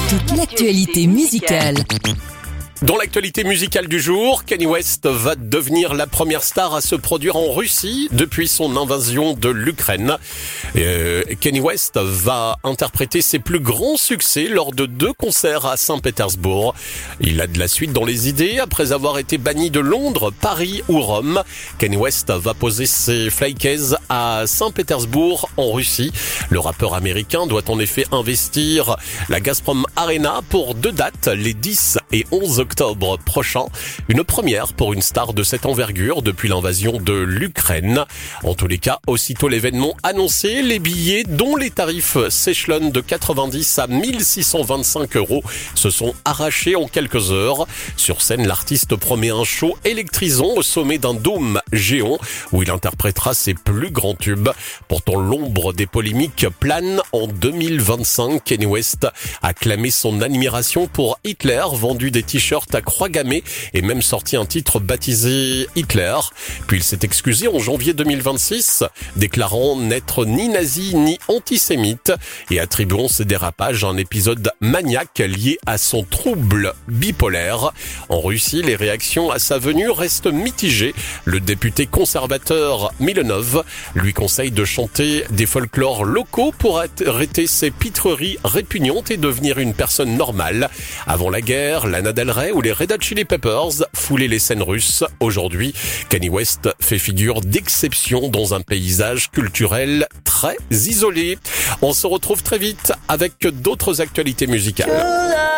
Toute l'actualité musicale. Dans l'actualité musicale du jour, Kanye West va devenir la première star à se produire en Russie depuis son invasion de l'Ukraine. Kanye West va interpréter ses plus grands succès lors de 2 concerts à Saint-Pétersbourg. Il a de la suite dans les idées. Après avoir été banni de Londres, Paris ou Rome, Kanye West va poser ses flycases à Saint-Pétersbourg en Russie. Le rappeur américain doit en effet investir la Gazprom Arena pour 2 dates, les 10 et 11 octobre prochain. Une première pour une star de cette envergure depuis l'invasion de l'Ukraine. En tous les cas, aussitôt l'événement annoncé, les billets dont les tarifs s'échelonnent de 90 à 1625 € se sont arrachés en quelques heures. Sur scène, l'artiste promet un show électrisant au sommet d'un dôme géant où il interprétera ses plus grands tubes. Pourtant, l'ombre des polémiques plane en 2025. Kanye West a clamé son admiration pour Hitler, vendu des t-shirts à croix gammée et même sorti un titre baptisé Hitler. Puis il s'est excusé en janvier 2026, déclarant n'être ni nazi ni antisémite et attribuant ses dérapages à un épisode maniaque lié à son trouble bipolaire. En Russie, les réactions à sa venue restent mitigées. Le député conservateur Milanov lui conseille de chanter des folklores locaux pour arrêter ses pitreries répugnantes et devenir une personne normale. Avant la guerre, Lana Del Rey ou les Red Hot Chili Peppers foulaient les scènes russes. Aujourd'hui, Kanye West fait figure d'exception dans un paysage culturel très isolé. On se retrouve très vite avec d'autres actualités musicales.